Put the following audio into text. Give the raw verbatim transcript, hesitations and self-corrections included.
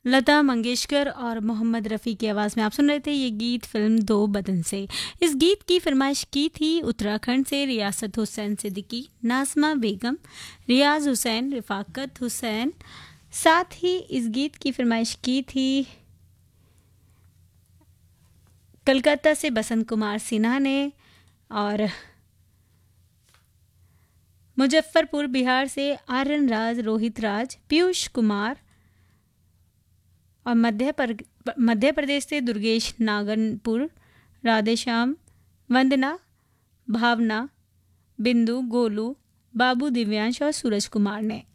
लता मंगेशकर और मोहम्मद रफ़ी की आवाज़ में आप सुन रहे थे ये गीत फिल्म दो बदन से। इस गीत की फरमाइश की थी उत्तराखंड से रियासत हुसैन सिद्दीकी, नाज़मा बेगम, रियाज हुसैन, रिफाकत हुसैन। साथ ही इस गीत की फरमाइश की थी कलकत्ता से बसंत कुमार सिन्हा ने, और मुजफ्फरपुर बिहार से आर्यन राज, रोहित राज, पीयूष कुमार, और मध्य पर मध्य प्रदेश से दुर्गेश नागनपुर, राधेश्याम, वंदना, भावना, बिंदु, गोलू, बाबू दिव्यांश और सूरज कुमार ने।